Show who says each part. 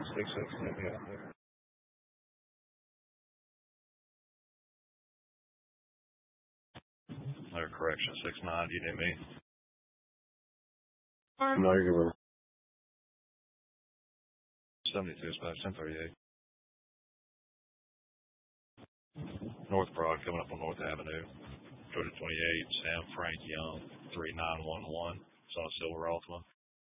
Speaker 1: 669. Correction, 69. Do you need me?
Speaker 2: No, you're good.
Speaker 1: 72 dispatch, 1038. North Broad, coming up on North Avenue. Georgia 28, Sam Frank Young, 3911. It's on a silver Altima.